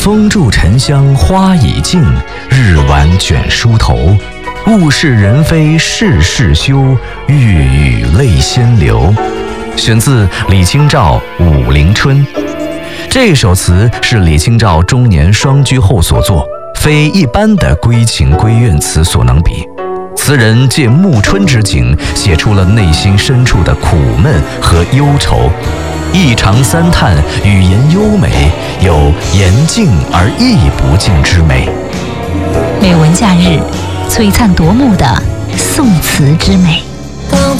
风住沉香花已尽，日晚卷梳头。物是人非事事休，欲语泪先流。选自李清照《武陵春》。这首词是李清照中年双居后所作，非一般的归情闺怨词所能比。词人借暮春之景，写出了内心深处的苦闷和忧愁。一长三叹，语言优美，有言尽而意不尽之美。 美文假日，璀璨夺目的宋词之美。 当